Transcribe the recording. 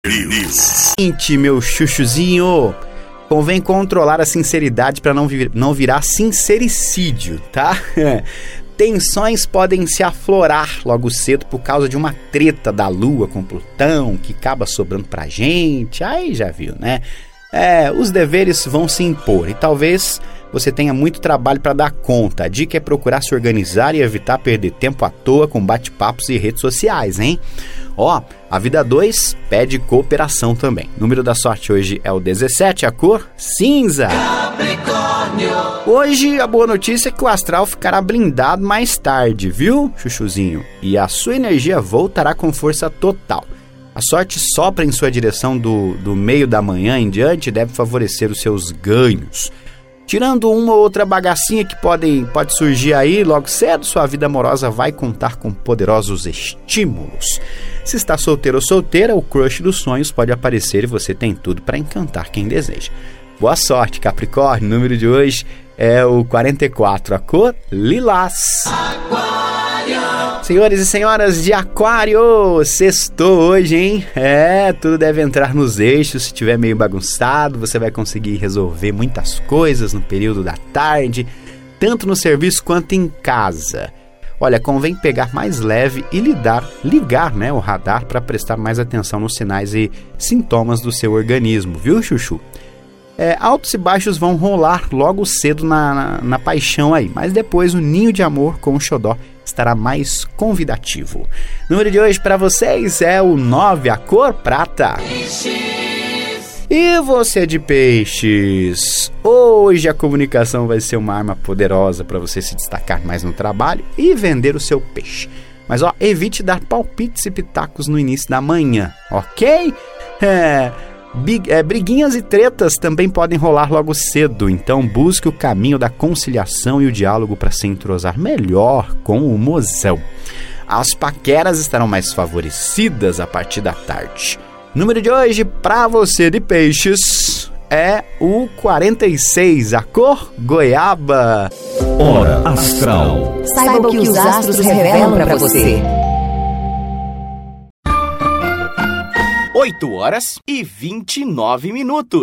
Seguinte, meu chuchuzinho, convém controlar a sinceridade para não virar sincericídio, tá? Tensões podem se aflorar logo cedo por causa de uma treta da Lua com Plutão que acaba sobrando pra gente. Aí já viu, né? Os deveres vão se impor e talvez você tenha muito trabalho para dar conta. A dica é procurar se organizar e evitar perder tempo à toa com bate-papos e redes sociais, hein? A vida 2 pede cooperação também. O número da sorte hoje é o 17, a cor cinza. Capricórnio. Hoje a boa notícia é que o astral ficará blindado mais tarde, viu, chuchuzinho? E a sua energia voltará com força total. A sorte sopra em sua direção do meio da manhã em diante e deve favorecer os seus ganhos. Tirando uma ou outra bagacinha que pode surgir aí logo cedo, sua vida amorosa vai contar com poderosos estímulos. Se está solteiro ou solteira, o crush dos sonhos pode aparecer e você tem tudo para encantar quem deseja. Boa sorte, Capricórnio. O número de hoje é o 44, a cor lilás. Senhores e senhoras de Aquário, sextou hoje, hein? Tudo deve entrar nos eixos. Se tiver meio bagunçado, você vai conseguir resolver muitas coisas no período da tarde, tanto no serviço quanto em casa. Olha, convém pegar mais leve e ligar, né, o radar para prestar mais atenção nos sinais e sintomas do seu organismo, viu, chuchu? Altos e baixos vão rolar logo cedo na paixão aí, mas depois o ninho de amor com o xodó estará mais convidativo. O número de hoje para vocês é o 9, a cor prata. Peixes. E você de peixes? Hoje a comunicação vai ser uma arma poderosa para você se destacar mais no trabalho e vender o seu peixe. Mas evite dar palpites e pitacos no início da manhã, ok? Briguinhas e tretas também podem rolar logo cedo, então busque o caminho da conciliação e o diálogo para se entrosar melhor com o mozão. As paqueras estarão mais favorecidas a partir da tarde. O número de hoje para você de peixes é o 46, a cor goiaba. Hora Astral. Saiba o que os astros revelam para você. 8 horas e 29 minutos.